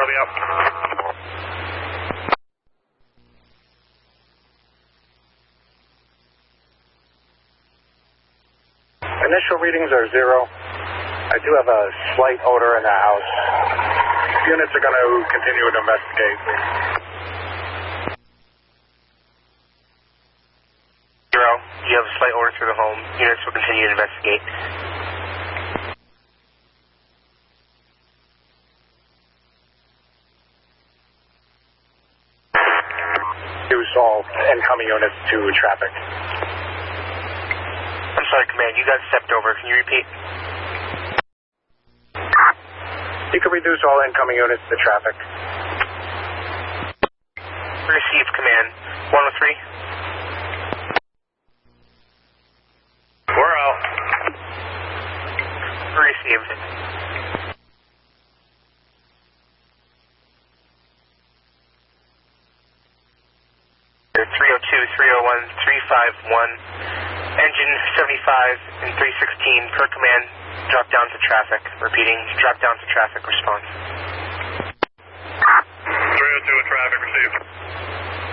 Romeo. Initial readings are 0. I do have a slight odor in the house. Units are going to continue to investigate. 0. You have a slight odor through the home. Units will continue to investigate. Reduce all incoming units to traffic. I'm sorry, Command. You got stepped over. Can you repeat? You can reduce all incoming units to traffic. Received, Command. 103. We're out. Received. They're 302, 301, 351, engine 75 and 316 per command, drop down to traffic. Repeating, drop down to traffic response.